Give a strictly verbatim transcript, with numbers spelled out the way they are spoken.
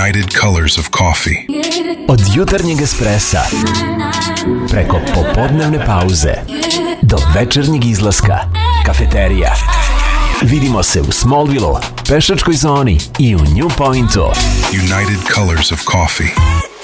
United Colors of Coffee. Od jutarnjeg espressa, preko popodnevne pauze, do večernjeg izlaska, kafeterija. Vidimo se u Smallville-u, pešačkoj zoni i u New Pointu. United Colors of Coffee.